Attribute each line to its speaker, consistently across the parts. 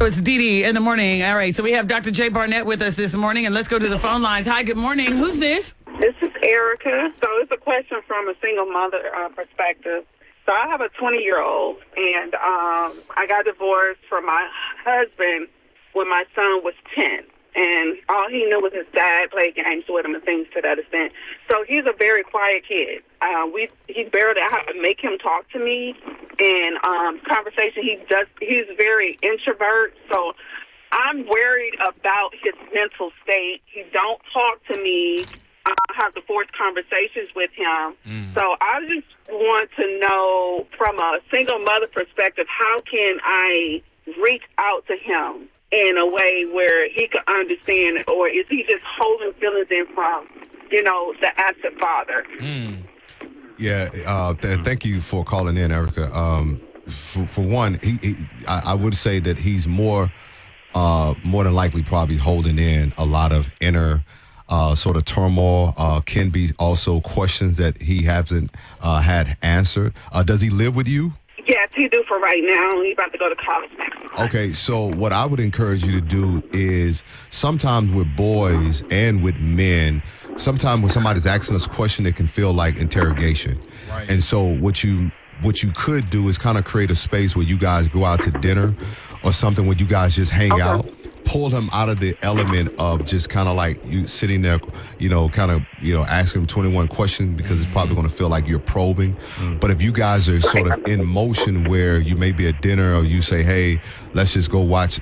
Speaker 1: It's Dee Dee in the morning. All right, so we have Dr. Jay Barnett with us this morning, and let's go to the phone lines. Hi, good morning. Who's this?
Speaker 2: This is Erica. So it's a question from a single mother perspective. So I have a 20-year-old, and I got divorced from my husband when my son was 10. And all he knew was his dad played games with him and things to that extent. So he's a very quiet kid. He barely, I have to make him talk to me. And conversation, he's very introvert. So I'm worried about his mental state. He don't talk to me. I have to force conversations with him. So I just want to know from a single mother perspective, how can I reach out to him in a way where he could understand, or is he just holding feelings in from, the absent father?
Speaker 3: Yeah, thank you for calling in, Erica. For one, I would say that he's more than likely probably holding in a lot of inner sort of turmoil. Can be also questions that he hasn't had answered. Does he live with you?
Speaker 2: Yes, he do for right now. He's about to go to college next month.
Speaker 3: Okay, so what I would encourage you to do is sometimes with boys and with men, sometimes when somebody's asking us a question, it can feel like interrogation. Right. And so what you could do is kind of create a space where you guys go out to dinner or something where you guys just hang out. Pull him out of the element of just kind of like you sitting there, asking him 21 questions, because it's probably going to feel like you're probing. But if you guys are sort of in motion where you may be at dinner or you say, hey, let's just go watch,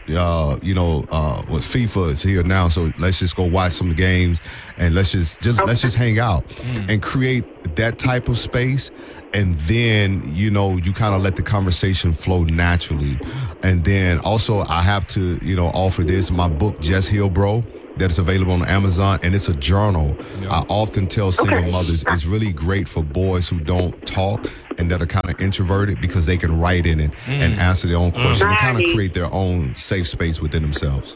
Speaker 3: FIFA is here now, so let's just go watch some games and let's just hang out and create that type of space. And then, you kind of let the conversation flow naturally. And then also I have to, offer this, my book, Just Heal Bro, that's available on Amazon, and it's a journal. I often tell single mothers it's really great for boys who don't talk and that are kind of introverted, because they can write in it and answer their own questions and kind of create their own safe space within themselves.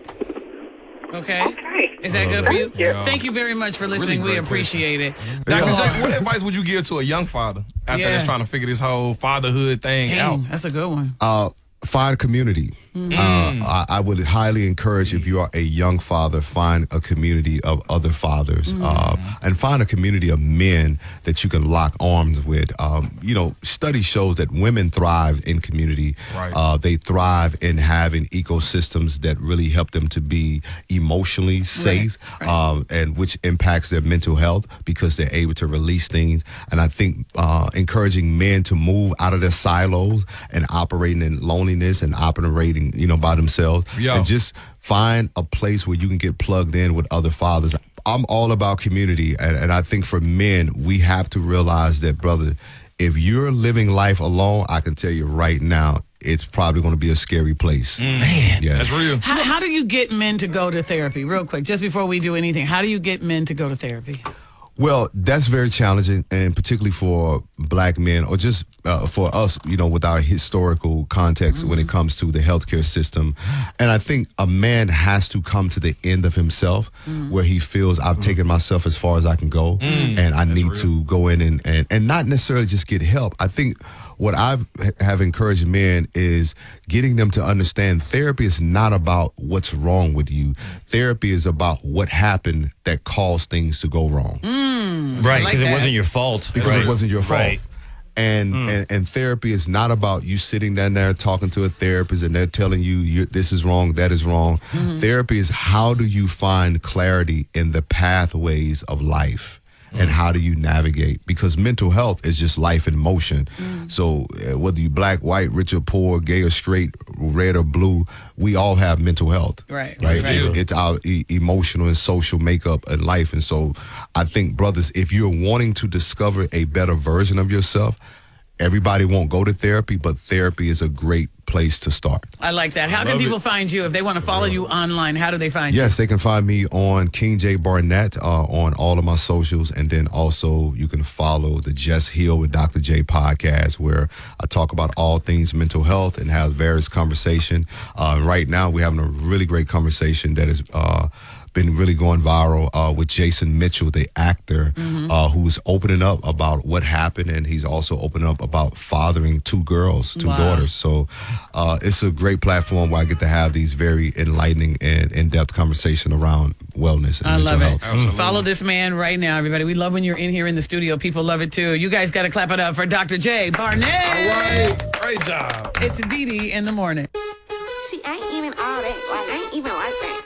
Speaker 1: Okay. Is that good for you? Thank you very much for listening. Really we appreciate it.
Speaker 4: Dr. Jay, what advice would you give to a young father after that's trying to figure this whole fatherhood thing out?
Speaker 1: That's a good one.
Speaker 3: Find community. I would highly encourage, if you are a young father, find a community of other fathers and find a community of men that you can lock arms with. Study shows that women thrive in community. Right. They thrive in having ecosystems that really help them to be emotionally safe, and which impacts their mental health because they're able to release things. And I think encouraging men to move out of their silos and operating in loneliness and operating by themselves, and just find a place where you can get plugged in with other fathers. I'm all about community, and I think for men, we have to realize that, brother, if you're living life alone, I can tell you right now, it's probably going to be a scary place.
Speaker 1: Man,
Speaker 4: that's real.
Speaker 1: How do you get men to go to therapy? Real quick, just before we do anything, how do you get men to go to therapy?
Speaker 3: Well, that's very challenging, and particularly for black men, or just for us, with our historical context when it comes to the healthcare system. And I think a man has to come to the end of himself where he feels, I've taken myself as far as I can go, and I need to go in and not necessarily just get help. I think what I have encouraged men is getting them to understand therapy is not about what's wrong with you. Therapy is about what happened that caused things to go wrong.
Speaker 5: Right, because it wasn't your fault.
Speaker 3: Because it wasn't your fault.
Speaker 5: Right.
Speaker 3: And therapy is not about you sitting down there talking to a therapist and they're telling you this is wrong, that is wrong. Therapy is, how do you find clarity in the pathways of life? And how do you navigate? Because mental health is just life in motion. So whether you black, white, rich or poor, gay or straight, red or blue, we all have mental health. Right. It's our emotional and social makeup in life. And so I think, brothers, if you're wanting to discover a better version of yourself, everybody won't go to therapy, but therapy is a great place to start.
Speaker 1: I like that. How can people find you if they want to follow you online? How do they find you?
Speaker 3: Yes, they can find me on King J Barnett on all of my socials, and then also you can follow the Just Heal with Dr. J podcast, where I talk about all things mental health and have various conversation. Right now, we're having a really great conversation that is been really going viral with Jason Mitchell, the actor, who's opening up about what happened, and he's also opening up about fathering two daughters. So it's a great platform where I get to have these very enlightening and in-depth conversation around wellness and mental health.
Speaker 4: Absolutely.
Speaker 1: Follow this man right now, everybody. We love when you're in here in the studio. People love it too. You guys got to clap it up for Dr. Jay Barnett.
Speaker 4: All right. Great job.
Speaker 1: It's Dee Dee in the morning.
Speaker 6: She ain't even all that. Like, ain't even like that.